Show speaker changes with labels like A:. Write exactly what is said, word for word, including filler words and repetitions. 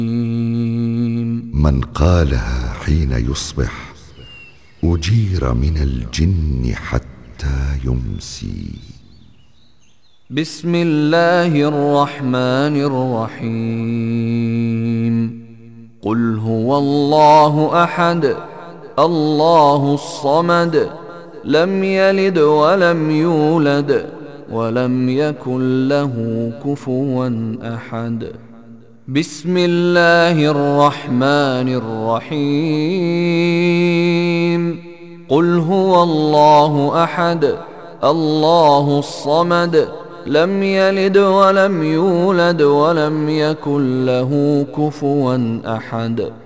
A: من قالها حين يصبح أجير من الجن حتى يمسي.
B: بسم الله الرحمن الرحيم. قل هو الله أحد الله الصمد لم يلد ولم يولد ولم يكن له كفوا أحد. بسم الله الرحمن الرحيم. قل هو الله أحد الله الصمد لم يلد ولم يولد ولم يكن له كفوا أحد.